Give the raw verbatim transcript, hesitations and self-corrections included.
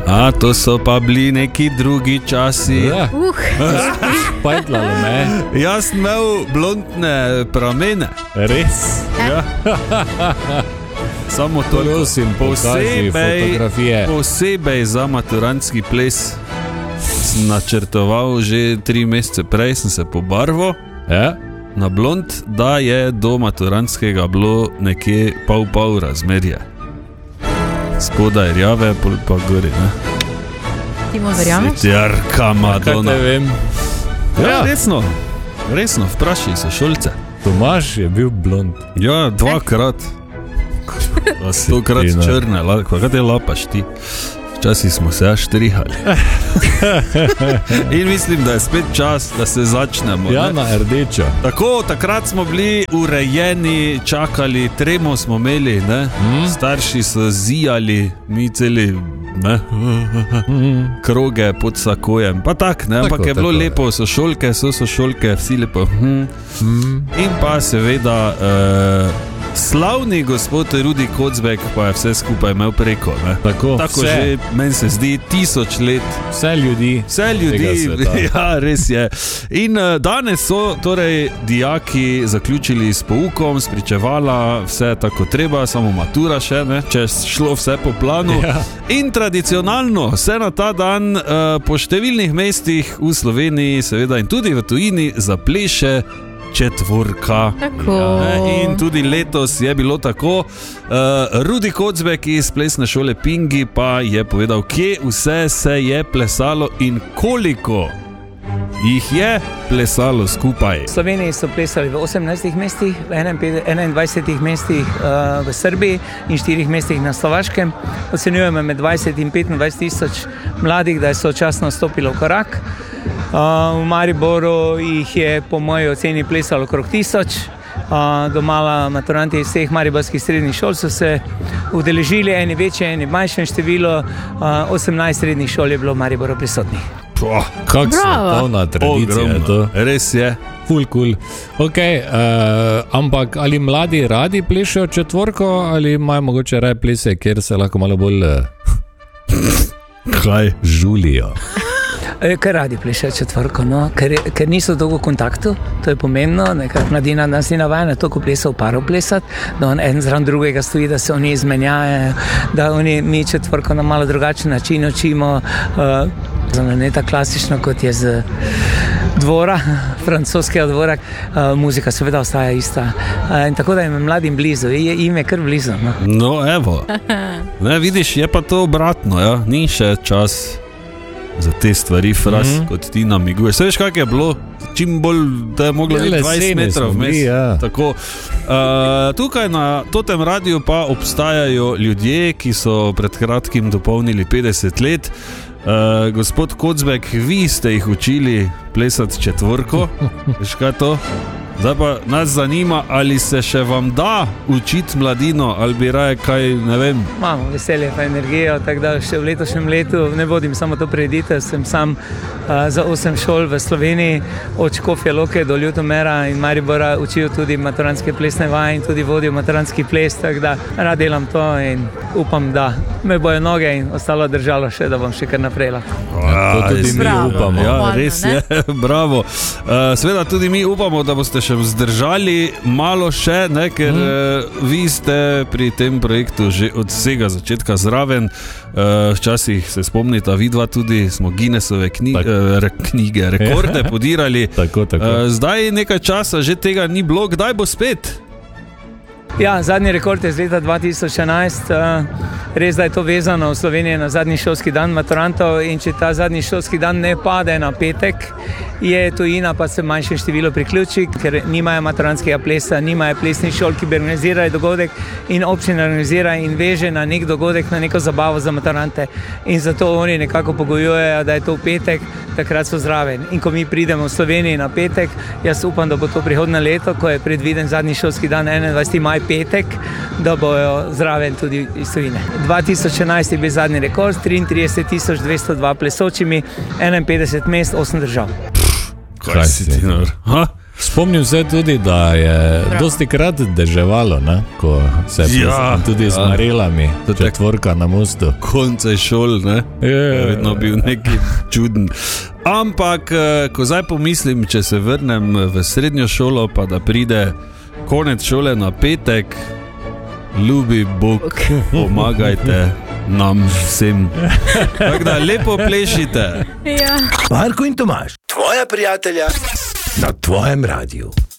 A, to so pa bili neki drugi časi. Ja. Uh. Pajtlalo me. Jaz sem imel blondne pramene. Res? Ja. Samo to Prosim, pokaži fotografije. Posebej za maturantski ples sem načrtoval že tri mesece prej, sem se pobarval ja? na blond, da je do maturantskega bilo nekje pol-pol razmerje. Spodaj rjave, pol pa gori, ne? Ti mu verjameš? Svetjarka Madonna. Kaj te vem? Ja, ja, resno, resno, vprašaj se šolce. Tomaž je bil blond. Ja, dvakrat. Stokrat črne, kaj te lapaš ti? Včasih smo se až trihali. In mislim, da je spet čas, da se začnemo. Ja, ne? na rdečo. Tako, takrat smo bili urejeni, čakali, tremo smo imeli, ne? Hmm? Starši so zijali, mi celi ne? Hmm. kroge pod sakojem. Pa tak, ne? Ampak tako, je bilo tako, lepo, so šolke, so so šolke, vsi lepo. Hmm. Hmm. In pa seveda uh, slavni gospod Rudi Kocbek pa je vse skupaj imel preko. Ne? Tako, Tako vse. že meni se zdi tisoč let. Vse ljudi. Vse ljudi, ja, res je. In uh, danes so torej dijaki zaključili s poukom, spričevala, vse tako treba, samo matura še, ne, če šlo vse po planu. Ja. In tradicionalno se na ta dan uh, po številnih mestih v Sloveniji, seveda in tudi v tujini, zapleše četvorka. Tako. In tudi letos je bilo tako. Uh, Rudi Kocbek iz plesne šole Pingi pa je povedal, kje vse se je plesalo in koliko jih je plesalo skupaj. V Sloveniji so plesali v osemnajstih mestih, v enaindvajsetih mestih uh, v Srbiji in štirih mestih na Slovaškem. Ocenjujemo med dvajset in petindvajset tisoč mladih, da je sočasno stopilo v korak. Uh, v Mariboru jih je po moji oceni plesalo okrog tisoč. Uh, domala maturanti iz vseh mariborskih srednjih šol so se udeležili, eni večje, eni manjše število. Uh, osemnajst srednjih šol je bilo v Mariboru prisotnih. Kak svetovna tradicija je to. Res je. Ful cool. Ok, uh, ampak ali mladi radi plešejo četvorko ali imajo mogoče raje plese, kjer se lahko malo bolj Kaj? žulijo? Ker radi plešejo četvorko, no? ker, ker niso dolgo v kontaktu, to je pomembno, nekako mladina nas ni navajena toliko plesov parov plesati, da on en zraven drugega stoji, da se oni izmenjajo, da oni, mi četvorko na malo drugačen način učimo, uh, ne tako klasično, kot je z dvora, francoskega dvora, uh, muzika seveda ostaja ista. Uh, in tako da jim je mladim blizu, je, jim je kar blizu. No, no evo, ne, vidiš, je pa to obratno, ja? Ni še čas za te stvari, fras, mm-hmm. kot ti namiguješ. Veš, kak je bilo? Čim bolj, da je moglo biti dvajset metrov vmes. Ja. Tako. Uh, tukaj na totem radiju pa obstajajo ljudje, ki so pred kratkim dopolnili petdeset let. Uh, gospod Kocbek, vi ste jih učili plesati četvorko. Veš, kaj to? Zdaj pa nas zanima, ali se še vam da učiti mladino, ali bi raje kaj, ne vem. Imamo veselje pa energijo, tako da še v letošnjem letu ne vodim samo to prireditev, sem sam uh, za osem šol v Sloveniji, od Škofje Loke do Ljutomera in Maribora učil tudi maturantske plesne vaje in tudi vodil maturantski ples, tako da rad delam to in upam, da me bojo noge in ostalo držalo še, da bom še kar naprej lahko. Ja, to tudi mi bravo, upamo. Ja, res je, bravo. Uh, seveda tudi mi upamo, da boste še vzdržali malo še, ne, ker mm. uh, vi ste pri tem projektu že od vsega začetka zraven. Uh, včasih se spomnite, vidva tudi smo Guinnessove kni, uh, re, knjige, rekorde podirali. tako, tako. Uh, zdaj nekaj časa že tega ni bilo, kdaj bo spet? Ja, zadnji rekord je z leta dva tisoč enajst, res da je to vezano v Sloveniji na zadnji šolski dan maturantov in če ta zadnji šolski dan ne pade na petek, je tujina pa se manjše število priključi, ker nimajo maturantskega plesa, nimajo plesnih šol, ki bi organizirali dogodek in občina organizira in veže na nek dogodek, na neko zabavo za maturante in zato oni nekako pogojujejo, da je to v petek, takrat so zraven. In ko mi pridemo v Sloveniji na petek, jaz upam, da bo to prihodnje leto, ko je predviden zadnji šolski dan enaindvajseti maj petek, da bojo zraven tudi iz tujine. dva tisoč enajst je bil zadnji rekord, triintrideset tisoč dvesto dva plesočimi, enainpetdeset mest, osem držav. Kaj si ti nor? Spomnim se tudi, da je Bravo. dosti krat deževalo, ne? Ko se je Ja, tudi ja. z Marilami, četvorka na mostu. Konce šol, ne? Je, Je vedno bil neki čuden. Ampak, ko zdaj pomislim, če se vrnem v srednjo šolo, pa da pride konec šole na petek, ljubi Bog, pomagajte nam vsem. Tako da lepo plešite. Ja. Marko in Tomaž, tvoja prijatelja na tvojem radiju.